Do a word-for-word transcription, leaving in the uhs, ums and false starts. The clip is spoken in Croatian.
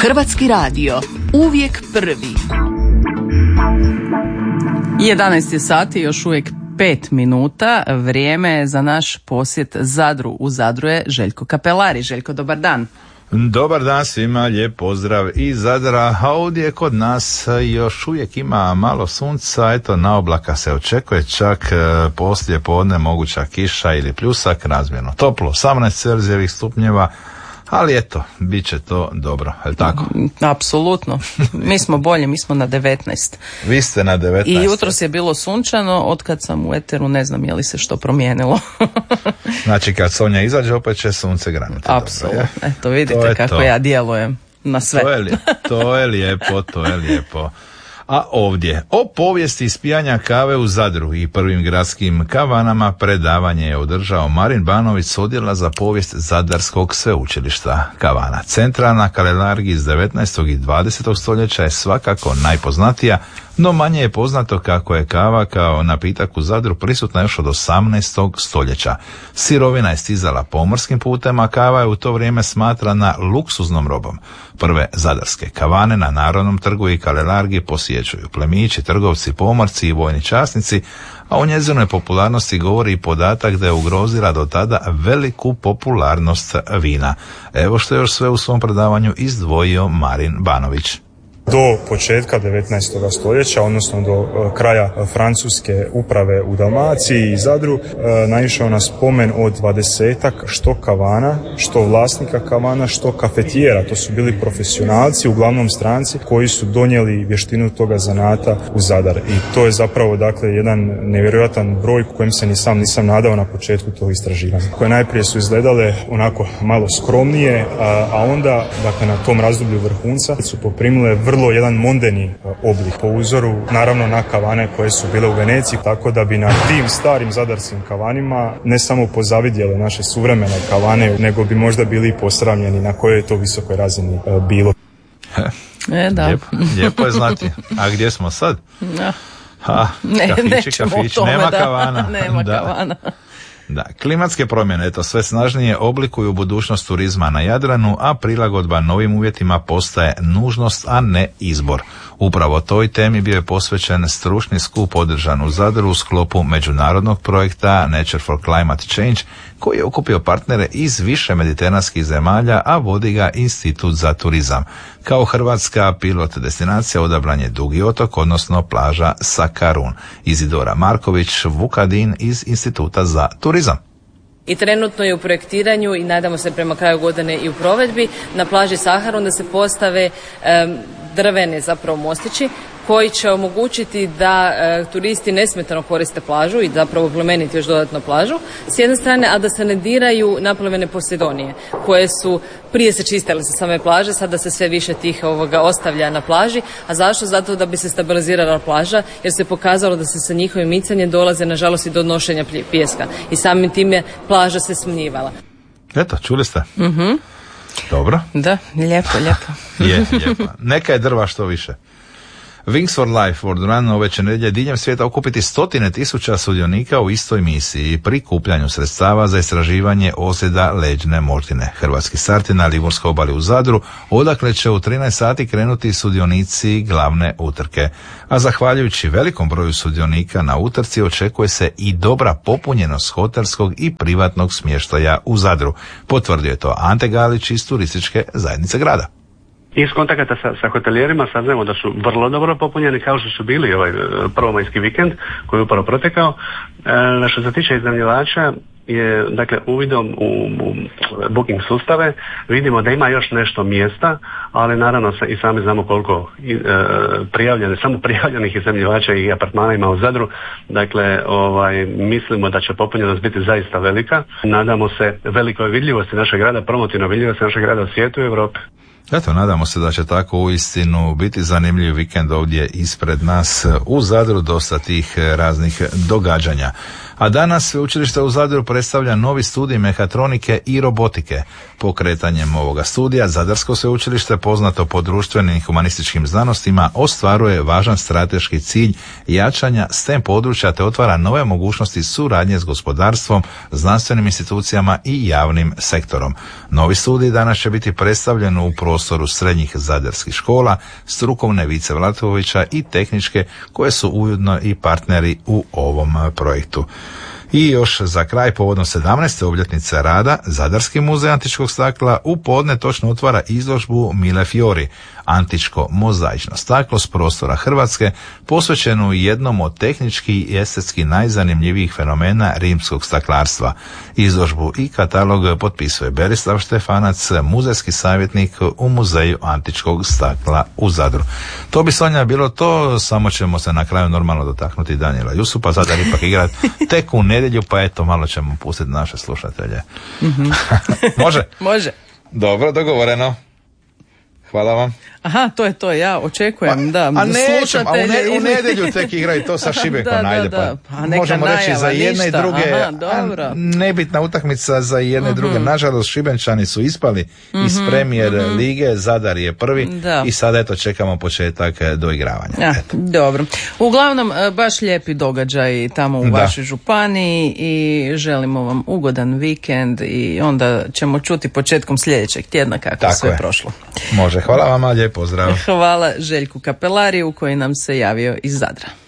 Hrvatski radio, uvijek prvi. jedanaest je sati, još uvijek pet minuta. Vrijeme je za naš posjet Zadru. U Zadru je Željko Kapelari. Željko, dobar dan. Dobar dan svima, lijep pozdrav iz Zadra, a ovdje kod nas još uvijek ima malo sunca, eto na oblaka se očekuje, čak poslije podne moguća kiša ili pljusak, razmjerno toplo, osamnaest celzijevih stupnjeva, ali eto, bit će to dobro, je li tako? Apsolutno, mi smo bolji, mi smo na devetnaest. Vi ste na devetnaest. I jutros je bilo sunčano, otkad sam u eteru ne znam je li se što promijenilo. Znači kad Sonja izađe opet će sunce granuti. Apsolutno, eto vidite kako to. Ja djelujem na sve. To je, li, to je lijepo, to je lijepo. A ovdje, o povijesti ispijanja kave u Zadru i prvim gradskim kavanama predavanje je održao Marin Banović s odjela za povijest Zadarskog sveučilišta kavana. Centralna kalendargija iz devetnaestog i dvadesetog stoljeća je svakako najpoznatija, no manje je poznato kako je kava kao napitak u Zadru prisutna još od osamnaestog stoljeća. Sirovina je stizala pomorskim putem, a kava je u to vrijeme smatrana luksuznom robom. Prve zadarske kavane na Narodnom trgu i Kalendargiji posjećuju plemići, trgovci, pomorci i vojni časnici, a o njezinoj popularnosti govori i podatak da je ugrozila do tada veliku popularnost vina. Evo što je još sve u svom predavanju izdvojio Marin Banović. Do početka devetnaestog stoljeća, odnosno do kraja francuske uprave u Dalmaciji i Zadru, naišao na spomen od dvadesetak što kavana, što vlasnika kavana, što kafetijera. To su bili profesionalci, uglavnom stranci, koji su donijeli vještinu toga zanata u Zadar. I to je zapravo dakle jedan nevjerojatan broj kojem se ni sam nisam nadao na početku tog istraživanja. Koje najprije su izgledale onako malo skromnije, a, a onda dakle na tom razdoblju vrhunca su poprimile vrlo jedan mondeni oblik po uzoru naravno na kavane koje su bile u Veneciji, tako da bi na tim starim zadarskim kavanima ne samo pozavidjele naše suvremene kavane, nego bi možda bili posramljeni na kojoj je to visokoj razini bilo. E, da. Lijepo, lijepo je znati. A gdje smo sad? No. Ha, ne, kafići, kafići, tome, nema da. kavana. Nema da. kavana. Da, klimatske promjene eto sve snažnije oblikuju budućnost turizma na Jadranu, a prilagodba novim uvjetima postaje nužnost, a ne izbor. Upravo toj temi bio je posvećen stručni skup održan u Zadru u sklopu međunarodnog projekta Nature for Climate Change, koji je okupio partnere iz više mediteranskih zemalja, a vodi ga Institut za turizam. Kao hrvatska pilot destinacija odabran je Dugi otok, odnosno plaža Sakarun. Izidora Marković Vukadin iz Instituta za turizam. I trenutno je u projektiranju i nadamo se prema kraju godine i u provedbi na plaži Saharun da se postave um, drvene zapravo mostići koji će omogućiti da e, turisti nesmetano koriste plažu i zapravo plemeniti još dodatno plažu s jedne strane, a da se ne diraju naplavljene posidonije koje su prije se čistile sa same plaže, sada se sve više tih ovoga ostavlja na plaži. A zašto? Zato da bi se stabilizirala plaža, jer se pokazalo da se sa njihovim micanjem dolaze nažalost i do nošenja pijeska i samim time plaža se smanjivala. Eto, čuli ste? Mhm. Dobro. Da, lijepo, lijepo. Je, lijepo. Neka je drva što više. Wings for Life World Run ove će nedjelje diljem svijeta okupiti stotine tisuća sudionika u istoj misiji pri kupljanju sredstava za istraživanje ozljeda leđne moždine. Hrvatski start je na Livurskoj obali u Zadru, odakle će u trinaest sati krenuti sudionici glavne utrke. A zahvaljujući velikom broju sudionika na utrci očekuje se i dobra popunjenost hotelskog i privatnog smještaja u Zadru. Potvrdio je to Ante Galić iz turističke zajednice grada. Iz kontakata sa, sa hotelijerima saznajemo da su vrlo dobro popunjeni kao što su bili ovaj prvomajski vikend koji je upravo protekao. E, što se tiče iznajmljivača je, dakle, uvidom u, u booking sustave vidimo da ima još nešto mjesta, ali naravno i sami znamo koliko e, prijavljene, samo prijavljenih iznajmljivača i apartmana ima u Zadru. Dakle, ovaj, mislimo da će popunjenost biti zaista velika. Nadamo se velikoj vidljivosti našeg grada, promotivnoj vidljivosti našeg grada u svijetu i Europi. Eto, nadamo se da će tako uistinu biti zanimljiv vikend ovdje ispred nas u Zadru, dosta tih raznih događanja. A danas Sveučilište u Zadru predstavlja novi studij mehatronike i robotike. Pokretanjem ovoga studija Zadarsko sveučilište, poznato po društvenim i humanističkim znanostima, ostvaruje važan strateški cilj jačanja S T E M područja te otvara nove mogućnosti suradnje s gospodarstvom, znanstvenim institucijama i javnim sektorom. Novi studij danas će biti predstavljen u prostoru srednjih zadarskih škola, strukovne Vice Vlatovića i tehničke, koje su ujedno i partneri u ovom projektu. I još za kraj, povodom sedamnaeste obljetnice rada, Zadarski muzej antičkog stakla u podne točno otvara izložbu Mille Fiori, antičko mozaično staklo s prostora Hrvatske, posvećenu jednom od tehnički i estetski najzanimljivijih fenomena rimskog staklarstva. Izložbu i katalog potpisuje Berislav Štefanac, muzejski savjetnik u Muzeju antičkog stakla u Zadru. To bi, Sonja, bilo to, samo ćemo se na kraju normalno dotaknuti Danijela Jusupa, Zadar ipak igrat tek u nedjelju, pa eto, malo ćemo pustiti naše slušatelje. Mm-hmm. Može? Može. Dobro, dogovoreno. Hvala vam. Aha, to je to, ja očekujem, pa, da. A nećem, a u, ne, u nedjelju tek igraju to sa Šibenkom, da, ajde, da, da. pa, pa možemo najava, reći za jedne ništa. i druge. Aha, dobro. Nebitna utakmica za jedne i uh-huh. druge. Nažalost, Šibenčani su ispali uh-huh. iz Premier uh-huh. lige, Zadar je prvi da. I sada eto čekamo početak doigravanja. Ja, dobro. Uglavnom, baš lijepi događaj tamo u da. vašoj županiji i želimo vam ugodan vikend i onda ćemo čuti početkom sljedećeg tjedna kako Tako sve je. prošlo. Može, hvala vama, lijep pozdrav. Hvala Željku Kapelariju koji nam se javio iz Zadra.